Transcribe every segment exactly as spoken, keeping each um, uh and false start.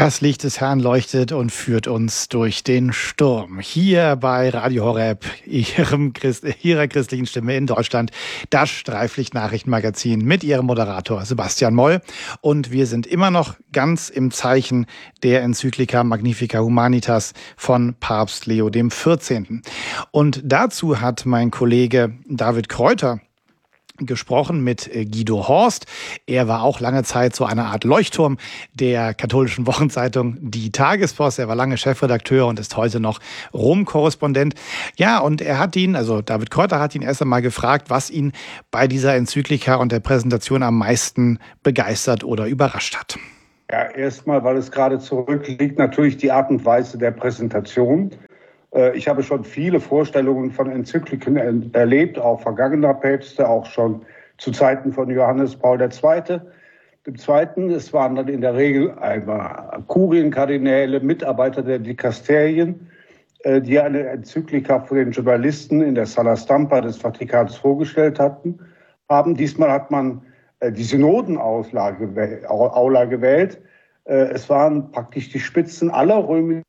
Das Licht des Herrn leuchtet und führt uns durch den Sturm. Hier bei Radio Horeb, ihrem Christ, ihrer christlichen Stimme in Deutschland, das Streiflicht-Nachrichtenmagazin mit ihrem Moderator Sebastian Moll. Und wir sind immer noch ganz im Zeichen der Enzyklika Magnifica Humanitas von Papst Leo dem vierzehnten. Und dazu hat mein Kollege David Kräuter gesprochen mit Guido Horst. Er war auch lange Zeit so eine Art Leuchtturm der katholischen Wochenzeitung Die Tagespost. Er war lange Chefredakteur und ist heute noch Rom-Korrespondent. Ja, und er hat ihn, also David Kräuter hat ihn erst einmal gefragt, was ihn bei dieser Enzyklika und der Präsentation am meisten begeistert oder überrascht hat. Ja, erstmal, weil es gerade zurückliegt, natürlich die Art und Weise der Präsentation. Ich habe schon viele Vorstellungen von Enzykliken erlebt, auch vergangener Päpste, auch schon zu Zeiten von Johannes Paul der Zweite. Im Zweiten, es waren dann in der Regel einmal Kurienkardinäle, Mitarbeiter der Dikasterien, die eine Enzyklika für den Journalisten in der Sala Stampa des Vatikans vorgestellt hatten, haben. Diesmal hat man die Synodenaula gewählt. Es waren praktisch die Spitzen aller römischen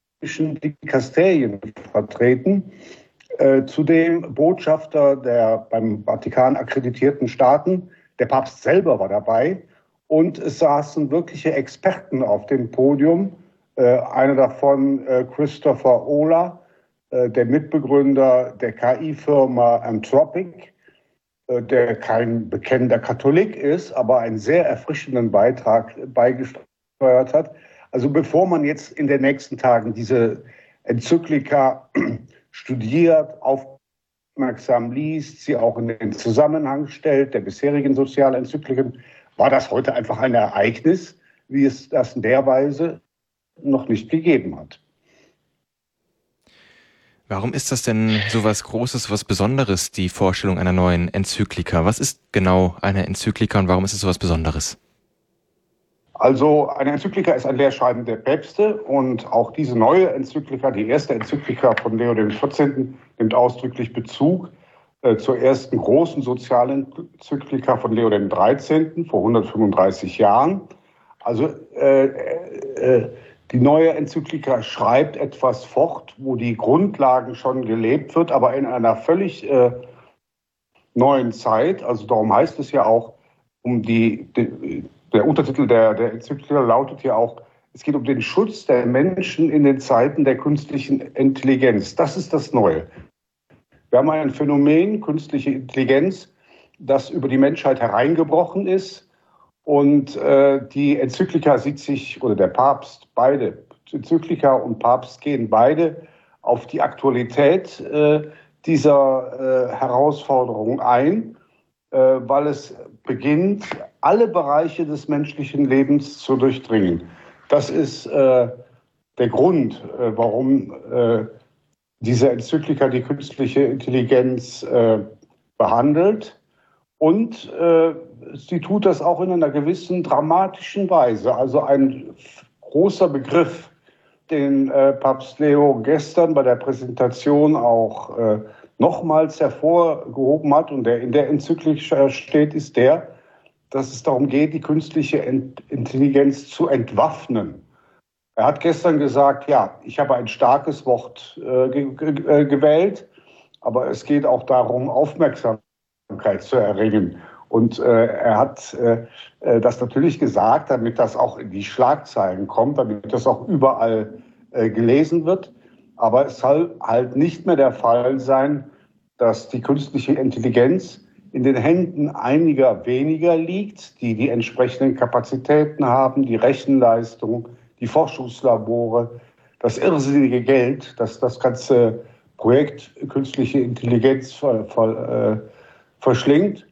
Dikasterien vertreten, äh, zudem Botschafter der beim Vatikan akkreditierten Staaten. Der Papst selber war dabei und es saßen wirkliche Experten auf dem Podium. Äh, einer davon äh, Christopher Olah, äh, der Mitbegründer der K I-Firma Anthropic, äh, der kein bekennender Katholik ist, aber einen sehr erfrischenden Beitrag beigesteuert hat. Also bevor man jetzt in den nächsten Tagen diese Enzyklika studiert, aufmerksam liest, sie auch in den Zusammenhang stellt der bisherigen Sozialenzykliken, war das heute einfach ein Ereignis, wie es das in der Weise noch nicht gegeben hat. Warum ist das denn so was Großes, was Besonderes, die Vorstellung einer neuen Enzyklika? Was ist genau eine Enzyklika und warum ist es so was Besonderes? Also eine Enzyklika ist ein Lehrschreiben der Päpste und auch diese neue Enzyklika, die erste Enzyklika von Leo dem vierzehnten, nimmt ausdrücklich Bezug äh, zur ersten großen Sozialenzyklika von Leo dem dreizehnten vor hundertfünfunddreißig Jahren. Also äh, äh, die neue Enzyklika schreibt etwas fort, wo die Grundlagen schon gelebt wird, aber in einer völlig äh, neuen Zeit. Also darum heißt es ja auch um die, die Der Untertitel der, der Enzyklika lautet ja auch, es geht um den Schutz der Menschen in den Zeiten der künstlichen Intelligenz. Das ist das Neue. Wir haben ein Phänomen, künstliche Intelligenz, das über die Menschheit hereingebrochen ist. Und äh, die Enzyklika sieht sich, oder der Papst, beide, Enzyklika und Papst gehen beide auf die Aktualität äh, dieser äh, Herausforderung ein, äh, weil es beginnt, alle Bereiche des menschlichen Lebens zu durchdringen. Das ist äh, der Grund, äh, warum äh, diese Enzyklika die künstliche Intelligenz äh, behandelt. Und äh, sie tut das auch in einer gewissen dramatischen Weise. Also ein großer Begriff, den äh, Papst Leo gestern bei der Präsentation auch äh, nochmals hervorgehoben hat und der in der Enzyklika steht, ist der, dass es darum geht, die künstliche Intelligenz zu entwaffnen. Er hat gestern gesagt, ja, ich habe ein starkes Wort äh, ge- gewählt, aber es geht auch darum, Aufmerksamkeit zu erringen. Und äh, er hat äh, das natürlich gesagt, damit das auch in die Schlagzeilen kommt, damit das auch überall äh, gelesen wird. Aber es soll halt nicht mehr der Fall sein, dass die künstliche Intelligenz in den Händen einiger weniger liegt, die die entsprechenden Kapazitäten haben, die Rechenleistung, die Forschungslabore, das irrsinnige Geld, das das ganze Projekt künstliche Intelligenz ver, ver, äh, verschlingt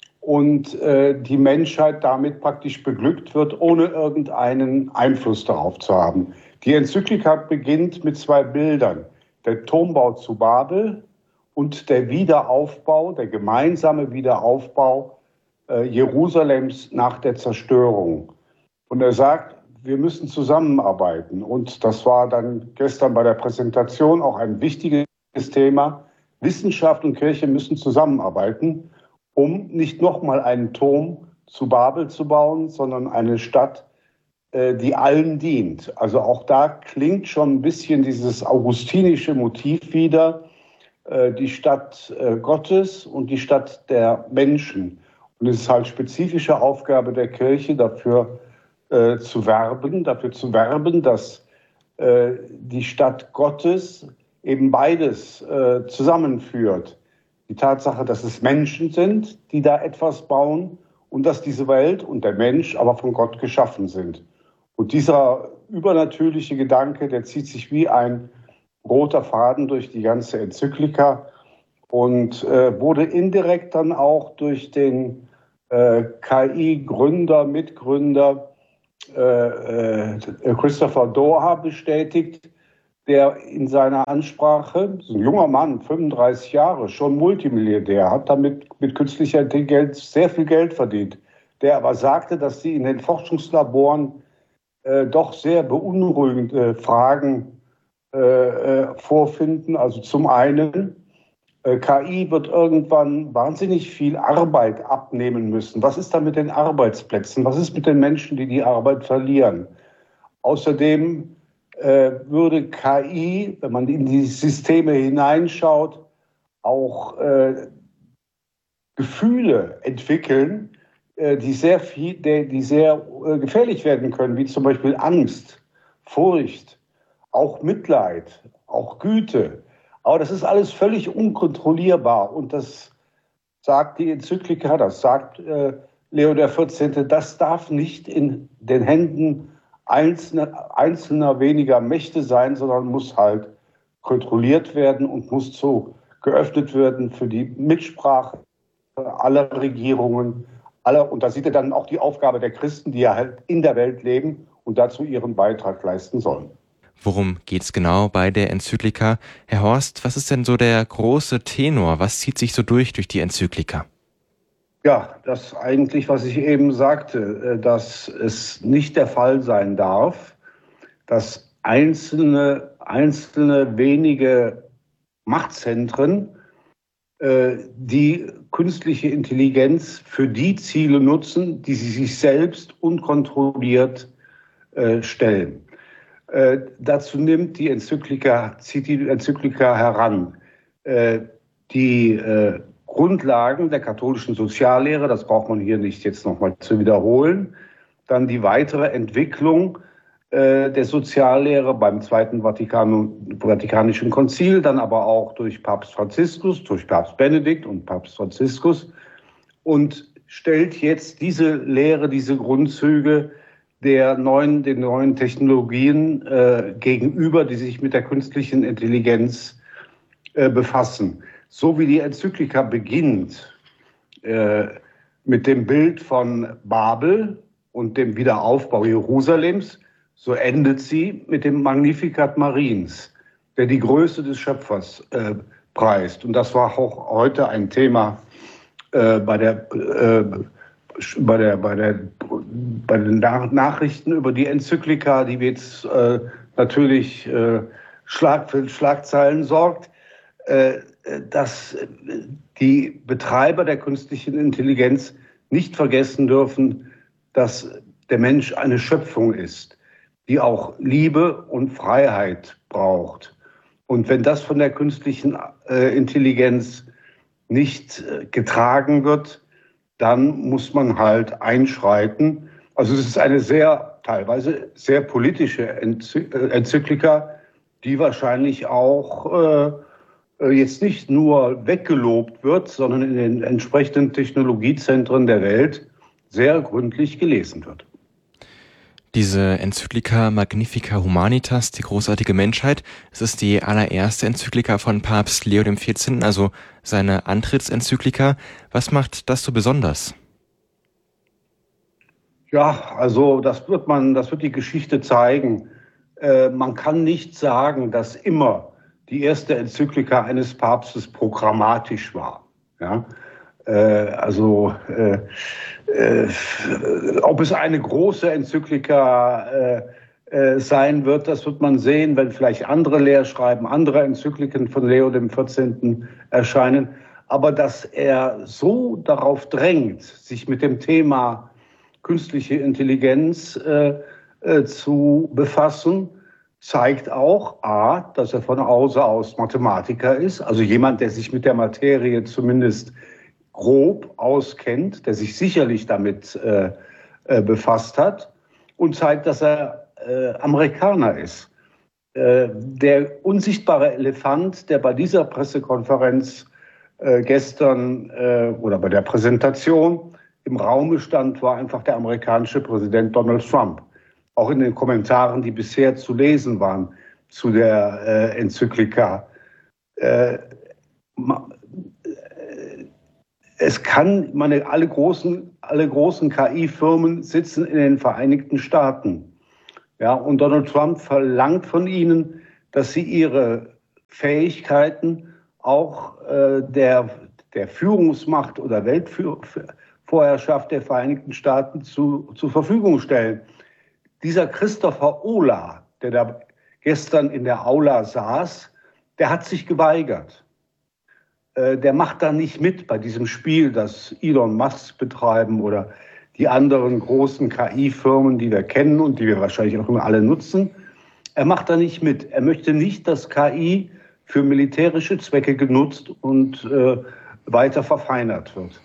und äh, die Menschheit damit praktisch beglückt wird, ohne irgendeinen Einfluss darauf zu haben. Die Enzyklika beginnt mit zwei Bildern. Der Turmbau zu Babel und der Wiederaufbau, der gemeinsame Wiederaufbau äh, Jerusalems nach der Zerstörung. Und er sagt, wir müssen zusammenarbeiten. Und das war dann gestern bei der Präsentation auch ein wichtiges Thema. Wissenschaft und Kirche müssen zusammenarbeiten, um nicht nochmal einen Turm zu Babel zu bauen, sondern eine Stadt, äh, die allen dient. Also auch da klingt schon ein bisschen dieses augustinische Motiv wieder, äh, die Stadt äh, Gottes und die Stadt der Menschen. Und es ist halt spezifische Aufgabe der Kirche, dafür äh, zu werben, dafür zu werben, dass äh, die Stadt Gottes eben beides äh, zusammenführt. Die Tatsache, dass es Menschen sind, die da etwas bauen und dass diese Welt und der Mensch aber von Gott geschaffen sind. Und dieser übernatürliche Gedanke, der zieht sich wie ein roter Faden durch die ganze Enzyklika und äh, wurde indirekt dann auch durch den äh, K I-Gründer, Mitgründer äh, äh, Christopher Doha bestätigt, der in seiner Ansprache, so ein junger Mann, fünfunddreißig Jahre, schon Multimilliardär, hat damit mit künstlicher Intelligenz sehr viel Geld verdient, der aber sagte, dass sie in den Forschungslaboren äh, doch sehr beunruhigende Fragen äh, äh, vorfinden. Also zum einen, äh, K I wird irgendwann wahnsinnig viel Arbeit abnehmen müssen. Was ist da mit den Arbeitsplätzen? Was ist mit den Menschen, die die Arbeit verlieren? Außerdem äh, würde K I, wenn man in die Systeme hineinschaut, auch äh, Gefühle entwickeln, äh, die sehr viel, die, die sehr äh, gefährlich werden können, wie zum Beispiel Angst, Furcht, auch Mitleid, auch Güte. Aber das ist alles völlig unkontrollierbar. Und das sagt die Enzyklika, das sagt äh, Leo der vierzehnte, das darf nicht in den Händen einzelner, einzelner weniger Mächte sein, sondern muss halt kontrolliert werden und muss so geöffnet werden für die Mitsprache aller Regierungen, aller, und da sieht er dann auch die Aufgabe der Christen, die ja halt in der Welt leben und dazu ihren Beitrag leisten sollen. Worum geht's genau bei der Enzyklika? Herr Horst, was ist denn so der große Tenor? Was zieht sich so durch durch die Enzyklika? Ja, das eigentlich, was ich eben sagte, dass es nicht der Fall sein darf, dass einzelne, einzelne wenige Machtzentren äh, die künstliche Intelligenz für die Ziele nutzen, die sie sich selbst unkontrolliert äh, stellen. Äh, dazu nimmt die Enzyklika, zieht die Enzyklika heran, äh, die äh, Grundlagen der katholischen Soziallehre, das braucht man hier nicht jetzt nochmal zu wiederholen. Dann die weitere Entwicklung äh, der Soziallehre beim Zweiten Vatikan, Vatikanischen Konzil, dann aber auch durch Papst Franziskus, durch Papst Benedikt und Papst Franziskus und stellt jetzt diese Lehre, diese Grundzüge der neuen, den neuen Technologien äh, gegenüber, die sich mit der künstlichen Intelligenz äh, befassen. So wie die Enzyklika beginnt äh, mit dem Bild von Babel und dem Wiederaufbau Jerusalems, so endet sie mit dem Magnificat Mariens, der die Größe des Schöpfers äh, preist. Und das war auch heute ein Thema äh, bei der, äh, bei der, bei der, bei den Nachrichten über die Enzyklika, die jetzt äh, natürlich äh, Schlag, für Schlagzeilen sorgt. Äh, dass die Betreiber der künstlichen Intelligenz nicht vergessen dürfen, dass der Mensch eine Schöpfung ist, die auch Liebe und Freiheit braucht. Und wenn das von der künstlichen äh, Intelligenz nicht äh, getragen wird, dann muss man halt einschreiten. Also es ist eine sehr, teilweise sehr politische Enzyklika, die wahrscheinlich auch äh, jetzt nicht nur weggelobt wird, sondern in den entsprechenden Technologiezentren der Welt sehr gründlich gelesen wird. Diese Enzyklika Magnifica Humanitas, die großartige Menschheit, es ist die allererste Enzyklika von Papst Leo der vierzehnte, also seine Antrittsenzyklika. Was macht das so besonders? Ja, also das wird man, das wird die Geschichte zeigen. Äh, man kann nicht sagen, dass immer die erste Enzyklika eines Papstes programmatisch war. Ja? Äh, also äh, äh, ob es eine große Enzyklika äh, äh, sein wird, das wird man sehen, wenn vielleicht andere Lehrschreiben, andere Enzykliken von Leo dem vierzehnten erscheinen. Aber dass er so darauf drängt, sich mit dem Thema künstliche Intelligenz äh, äh, zu befassen, zeigt auch, a, dass er von Hause aus Mathematiker ist, also jemand, der sich mit der Materie zumindest grob auskennt, der sich sicherlich damit äh, äh, befasst hat, und zeigt, dass er äh, Amerikaner ist. Äh, der unsichtbare Elefant, der bei dieser Pressekonferenz äh, gestern äh, oder bei der Präsentation im Raume stand, war einfach der amerikanische Präsident Donald Trump. Auch in den Kommentaren, die bisher zu lesen waren zu der äh, Enzyklika. Äh, es kann, meine, alle großen, alle großen K I-Firmen sitzen in den Vereinigten Staaten. Ja, und Donald Trump verlangt von ihnen, dass sie ihre Fähigkeiten auch äh, der, der Führungsmacht oder Weltvorherrschaft der Vereinigten Staaten zu, zur Verfügung stellen. Dieser Christopher Olah, der da gestern in der Aula saß, der hat sich geweigert. Äh, der macht da nicht mit bei diesem Spiel, das Elon Musk betreiben oder die anderen großen K I-Firmen, die wir kennen und die wir wahrscheinlich auch immer alle nutzen. Er macht da nicht mit. Er möchte nicht, dass K I für militärische Zwecke genutzt und äh, weiter verfeinert wird.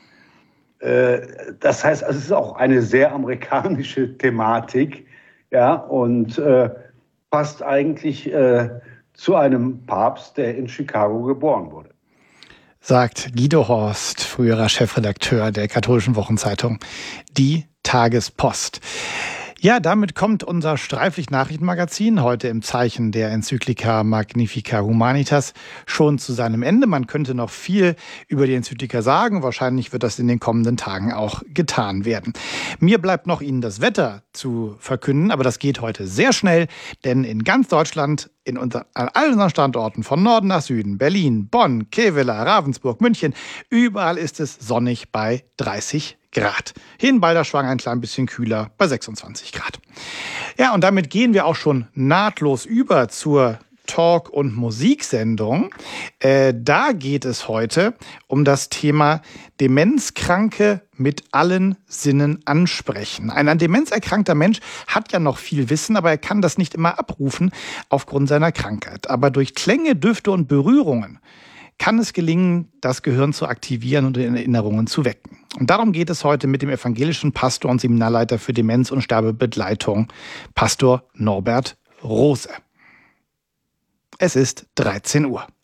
Äh, das heißt, also es ist auch eine sehr amerikanische Thematik. Ja, und äh, passt eigentlich äh, zu einem Papst, der in Chicago geboren wurde. Sagt Guido Horst, früherer Chefredakteur der katholischen Wochenzeitung Die Tagespost. Ja, damit kommt unser Streiflicht-Nachrichtenmagazin heute im Zeichen der Enzyklika Magnifica Humanitas schon zu seinem Ende. Man könnte noch viel über die Enzyklika sagen. Wahrscheinlich wird das in den kommenden Tagen auch getan werden. Mir bleibt noch Ihnen das Wetter zu verkünden, aber das geht heute sehr schnell, denn in ganz Deutschland, in unser, an all unseren Standorten von Norden nach Süden, Berlin, Bonn, Kevela, Ravensburg, München, überall ist es sonnig bei dreißig Grad. Hier in Balderschwang ein klein bisschen kühler bei sechsundzwanzig Grad. Ja, und damit gehen wir auch schon nahtlos über zur Talk- und Musiksendung. Äh, da geht es heute um das Thema Demenzkranke mit allen Sinnen ansprechen. Ein an Demenz erkrankter Mensch hat ja noch viel Wissen, aber er kann das nicht immer abrufen aufgrund seiner Krankheit. Aber durch Klänge, Düfte und Berührungen kann es gelingen, das Gehirn zu aktivieren und in Erinnerungen zu wecken. Und darum geht es heute mit dem evangelischen Pastor und Seminarleiter für Demenz- und Sterbebegleitung, Pastor Norbert Rose. Es ist dreizehn Uhr.